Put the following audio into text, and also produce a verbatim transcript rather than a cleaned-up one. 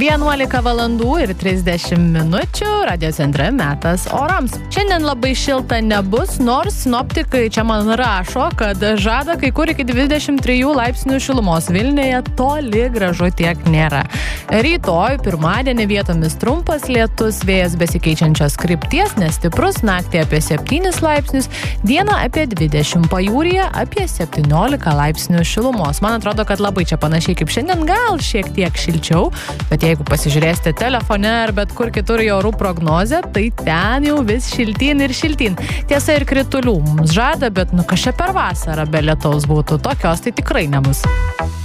vienuolika valandų ir trisdešimt minučių, radio centre metas orams. Šiandien labai šilta nebus, nors sinoptikai čia man rašo, kad žada kai kur iki dvidešimt trijų laipsnių šilumos. Vilniuje toli gražu tiek nėra. Rytoj, pirmadienį vietomis trumpas lietus, vėjas besikeičiančios krypties, nestiprus, naktį apie septynis laipsnius, dieną apie dvidešimt, pajūryje apie septyniolika laipsnių šilumos. Man atrodo, kad labai čia panašiai kaip šiandien, gal šiek tiek šilčiau, bet jeigu pasižiūrėsite telefone ar bet kur kitur į orų prognozę, tai ten jau vis šiltyn ir šiltyn. Tiesa, ir kritulių mums žada, bet nu kas čia per vasarą be lietaus būtų, tokios tai tikrai nebus.